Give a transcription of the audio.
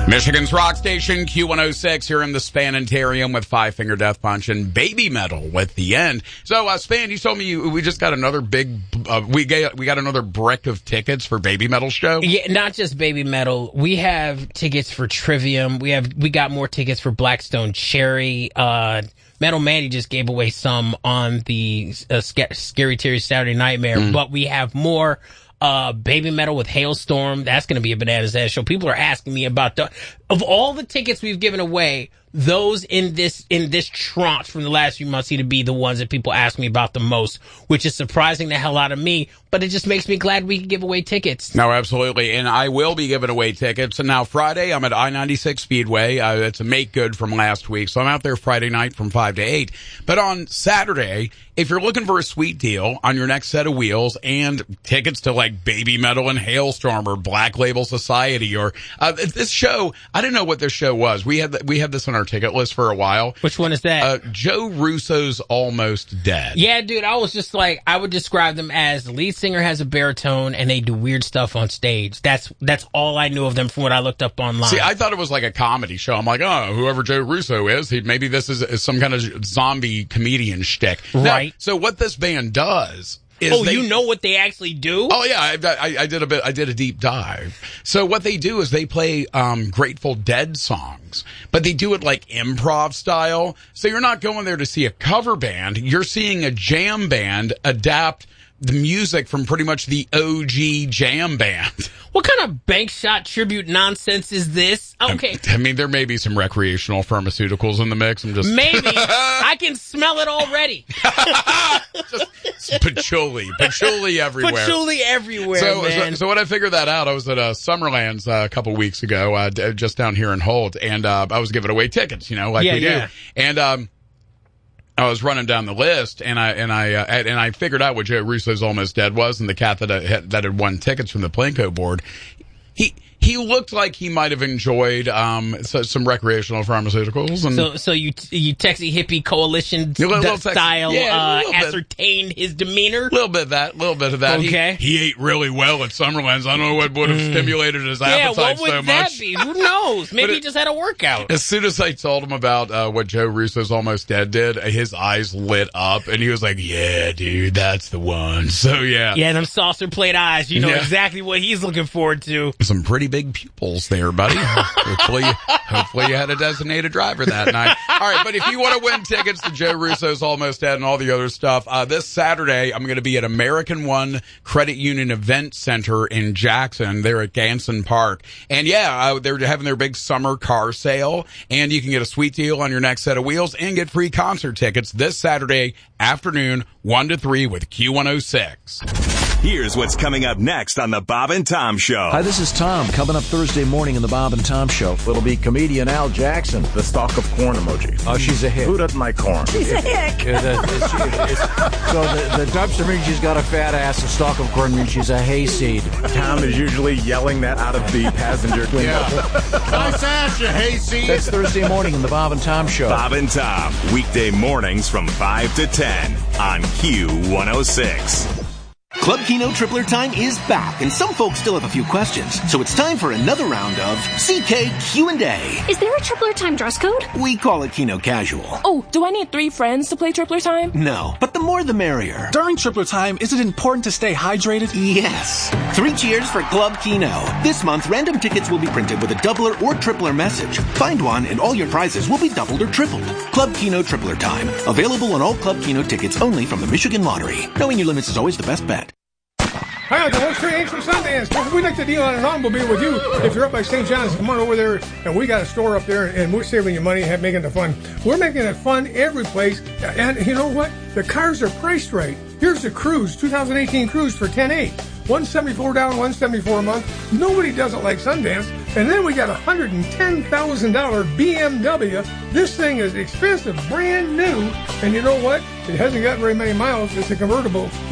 Michigan's rock station, Q106, here in the Spanitarium with Five Finger Death Punch and Baby Metal with The End. So, Span, you told me we just got another we got another brick of tickets for Baby Metal show? Yeah, not just Baby Metal. We have tickets for Trivium. We got more tickets for Blackstone Cherry. Metal Mandy just gave away some on the Scary Terry Saturday Nightmare, but we have more. Baby Metal with Hailstorm. That's going to be a bananas ass show. People are asking me about of all the tickets we've given away, those in this tranche from the last few months seem to be the ones that people ask me about the most, which is surprising the hell out of me, but it just makes me glad we can give away tickets. No, absolutely. And I will be giving away tickets. And now Friday, I'm at I-96 Speedway. It's a make good from last week. So I'm out there Friday night from 5 to 8. But on Saturday, if you're looking for a sweet deal on your next set of wheels and tickets to like Baby Metal and Hailstorm or Black Label Society or this show, I didn't know what this show was. We had this on our ticket list for a while. Which one is that? Joe Russo's Almost Dead. Yeah, dude, I was just like, I would describe them as the lead singer has a baritone and they do weird stuff on stage. That's all I knew of them from what I looked up online. See, I thought it was like a comedy show. I'm like, oh, whoever Joe Russo is, maybe this is some kind of zombie comedian shtick. Right. Now, so what this band does is you know what they actually do? Oh yeah, I did a deep dive. So what they do is they play Grateful Dead songs, but they do it like improv style. So you're not going there to see a cover band, you're seeing a jam band adapt the music from pretty much the OG jam band. What kind of bank shot tribute nonsense is this? Okay. I mean, there may be some recreational pharmaceuticals in the mix. I'm just... Maybe. I can smell it already. Just patchouli everywhere. Patchouli everywhere, man. So when I figured that out, I was at Summerlands a couple weeks ago, just down here in Holt, and I was giving away tickets, like we do. And I was running down the list, and I figured out what Joe Russo's Almost Dead was, and the cat that had won tickets from the Plinko board. He looked like he might have enjoyed some recreational pharmaceuticals. And so you Texas Hippie Coalition style ascertained his demeanor? A little bit of that. Okay. He ate really well at Summerlands. I don't know what would have stimulated his appetite so much. Yeah, what would that be? Who knows? Maybe he just had a workout. As soon as I told him about what Joe Russo's Almost Dead did, his eyes lit up, and he was like, yeah, dude, that's the one. So, yeah. Yeah, them saucer plate eyes. You know exactly what he's looking forward to. Some pretty big pupils there, buddy. Hopefully you had a designated driver that night. All right, but if you want to win tickets to Joe Russo's Almost Dead and all the other stuff, this Saturday I'm going to be at American One Credit Union Event Center in Jackson. They're at Ganson Park. And they're having their big summer car sale, and you can get a sweet deal on your next set of wheels and get free concert tickets this Saturday afternoon, 1 to 3 with Q106. Here's what's coming up next on the Bob and Tom Show. Hi, this is Tom. Coming up Thursday morning in the Bob and Tom Show. It'll be comedian Al Jackson, the stalk of corn emoji. Oh, she's a hick. Who doesn't like corn? She's a hick. So the dumpster means she's got a fat ass. The stalk of corn means she's a hayseed. Tom is usually yelling that out of the passenger window. Nice ass, you hayseed. That's Thursday morning in the Bob and Tom Show. Bob and Tom, weekday mornings from 5 to 10 on Q106. Club Kino Tripler Time is back, and some folks still have a few questions. So it's time for another round of CK Q&A. Is there a Tripler Time dress code? We call it Kino Casual. Oh, do I need 3 friends to play Tripler Time? No, but the more the merrier. During Tripler Time, is it important to stay hydrated? Yes. 3 cheers for Club Kino. This month, random tickets will be printed with a doubler or tripler message. Find one, and all your prizes will be doubled or tripled. Club Kino Tripler Time. Available on all Club Kino tickets only from the Michigan Lottery. Knowing your limits is always the best bet. Hi, the whole street ain't from Sundance. We'd like to deal on an automobile with you. If you're up by St. John's, come on over there, and we got a store up there, and we're saving you money and making it fun. We're making it fun every place, and you know what? The cars are priced right. Here's the Cruze, 2018 Cruze for $10,800. $174 down, $174 a month. Nobody does it like Sundance. And then we got a $110,000 BMW. This thing is expensive, brand new. And you know what? It hasn't got very many miles. It's a convertible.